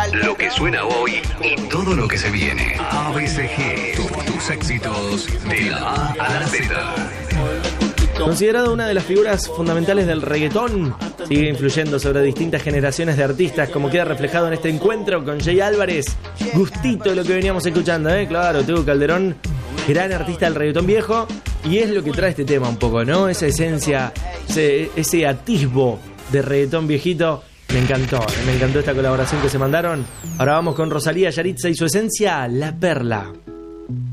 lo que suena hoy y todo lo que se viene. ABCG, tus éxitos de la A a la Z. Considerado una de las figuras fundamentales del reggaetón, sigue influyendo sobre distintas generaciones de artistas, como queda reflejado en este encuentro con Jay Álvarez. Gustito lo que veníamos escuchando, claro, Tego Calderón, gran artista del reggaetón viejo, y es lo que trae este tema un poco, ¿no? Esa esencia, ese atisbo de reggaetón viejito. Me encantó esta colaboración que se mandaron. Ahora vamos con Rosalía, Yaritza y su esencia, La Perla.